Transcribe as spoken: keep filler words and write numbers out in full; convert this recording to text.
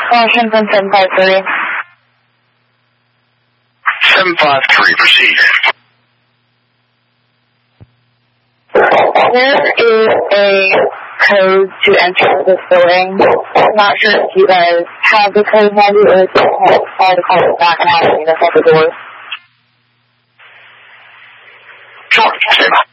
Caution from seven five three. seven five three, proceed. There is a code to enter this building. I'm not sure if you guys have the code handy or if you can try to call us back and have me at the door. Sure, stand by.